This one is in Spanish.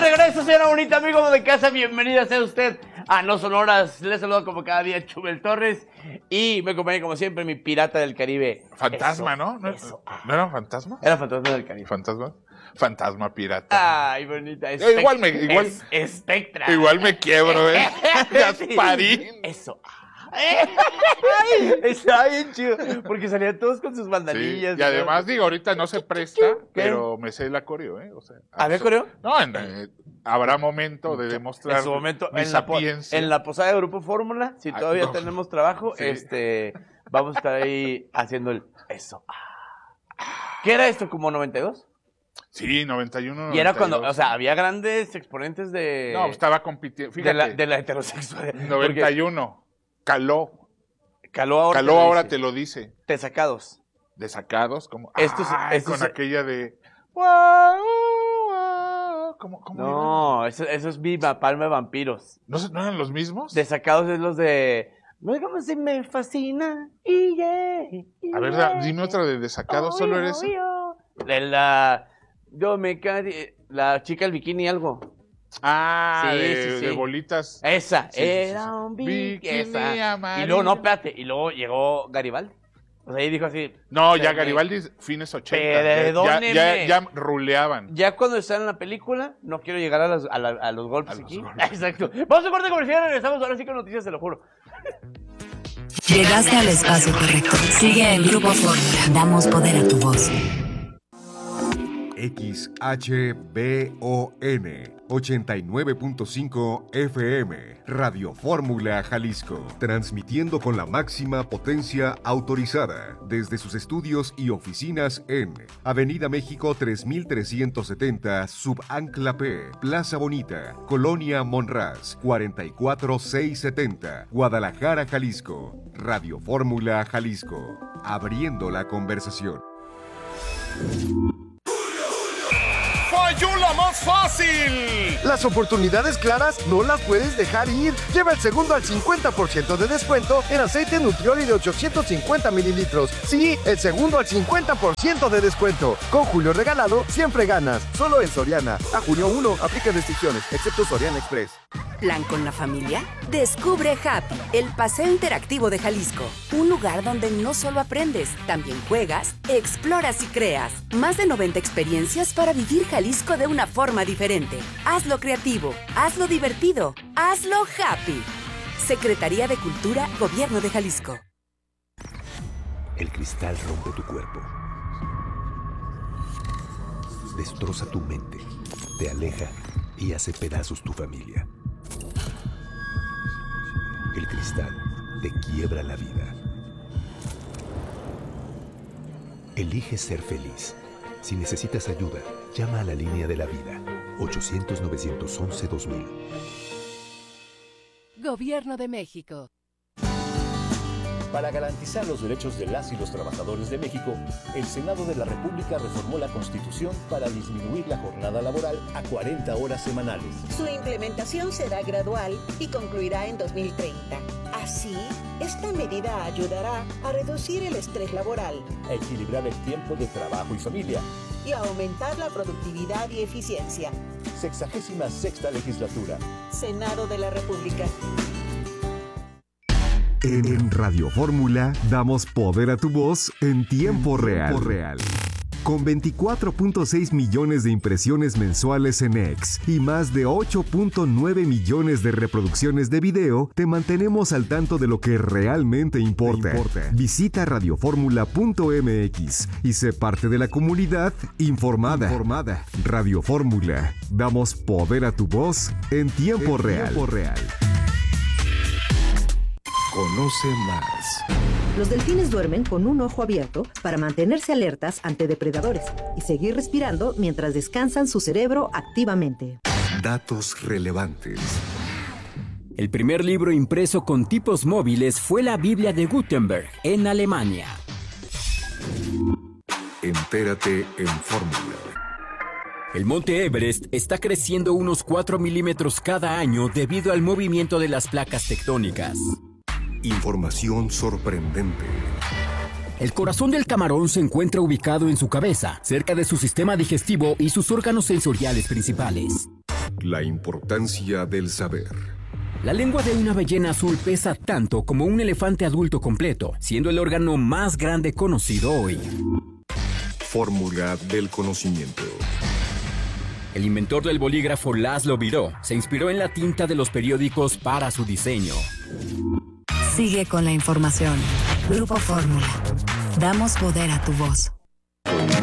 regreso, señora bonita, amigo de casa. Bienvenida sea usted a No Sonoras. Les saludo como cada día Chumel Torres. Y me acompaña como siempre mi pirata del Caribe. Fantasma, eso, ¿no? Eso. ¿No era fantasma? Era Fantasma del Caribe. Fantasma pirata. Ay, bonita. Igual Espectra. Igual me quiebro, Gasparín. Eso. Está bien chido. Porque salían todos con sus bandalillas. Sí, y además, digo, ahorita no se presta, pero me sé la coreo, O sea, ¿había coreo? No, habrá momento de demostrar en su momento, mi sapiencia. En la posada de Grupo Fórmula, si todavía tenemos trabajo, sí. Vamos a estar ahí haciendo el eso. ¿Qué era esto, como 92? Sí, 91, Y era cuando, o sea, había grandes exponentes de... No, estaba compitiendo, fíjate. De la heterosexualidad. 91, Caló ahora te lo dice. Desacados. Desacados, como... con aquella de... ¿Cómo no, eso es Viva Palma de Vampiros. ¿No eran los mismos? Desacados es los de... Como si me fascina. A ver, dime otra de Desacados, ¿solo eres? La chica del bikini algo. De bolitas. Esa. Sí, era un bikini amarillo. Y luego, no, espérate. Y luego llegó Garibaldi. O sea, ahí dijo así. No, ya Garibaldi, fines 80. Perdónenme. Ya ruleaban. Ya cuando están en la película, no quiero llegar a los golpes aquí. Exacto. Vamos a corte comercial, regresamos ahora sí con noticias, te lo juro. Llegaste al espacio correcto. Sigue en Grupo Fórmula. Damos poder a tu voz. XHBON 89.5 FM, Radio Fórmula Jalisco, transmitiendo con la máxima potencia autorizada desde sus estudios y oficinas en Avenida México 3370, Subancla P, Plaza Bonita, Colonia Monraz, 44670, Guadalajara, Jalisco. Radio Fórmula Jalisco, abriendo la conversación. ¡Fayula más fácil! Las oportunidades claras no las puedes dejar ir. Lleva el segundo al 50% de descuento en aceite Nutrioli de 850 mililitros. Sí, el segundo al 50% de descuento. Con Julio Regalado, siempre ganas. Solo en Soriana. A junio 1, aplica restricciones, excepto Soriana Express. ¿Plan con la familia? Descubre Happy, el paseo interactivo de Jalisco. Un lugar donde no solo aprendes, también juegas, exploras y creas. Más de 90 experiencias para vivir Jalisco de una forma diferente. Hazlo creativo, hazlo divertido, hazlo happy. Secretaría de Cultura, Gobierno de Jalisco. El cristal rompe tu cuerpo. Destroza tu mente, te aleja y hace pedazos tu familia. El cristal te quiebra la vida. Elige ser feliz. Si necesitas ayuda, llama a la línea de la vida. 800-911-2000. Gobierno de México. Para garantizar los derechos de las y los trabajadores de México, el Senado de la República reformó la Constitución para disminuir la jornada laboral a 40 horas semanales. Su implementación será gradual y concluirá en 2030. Así, esta medida ayudará a reducir el estrés laboral, a equilibrar el tiempo de trabajo y familia y a aumentar la productividad y eficiencia. 66ª Legislatura. Senado de la República. En Radio Fórmula damos poder a tu voz en tiempo real. Con 24.6 millones de impresiones mensuales en X y más de 8.9 millones de reproducciones de video, te mantenemos al tanto de lo que realmente importa. Visita radioformula.mx y sé parte de la comunidad informada. Radio Fórmula, damos poder a tu voz en tiempo real. Conoce más. Los delfines duermen con un ojo abierto para mantenerse alertas ante depredadores y seguir respirando mientras descansan su cerebro activamente. Datos relevantes. El primer libro impreso con tipos móviles fue la Biblia de Gutenberg en Alemania. Entérate en Fórmula. El monte Everest está creciendo unos 4 milímetros cada año debido al movimiento de las placas tectónicas. Información sorprendente. El corazón del camarón se encuentra ubicado en su cabeza, cerca de su sistema digestivo y sus órganos sensoriales principales. La importancia del saber. La lengua de una ballena azul pesa tanto como un elefante adulto completo, siendo el órgano más grande conocido hoy. Fórmula del conocimiento. El inventor del bolígrafo Laszlo Biró se inspiró en la tinta de los periódicos para su diseño. Sigue con la información. Grupo Fórmula. Damos poder a tu voz.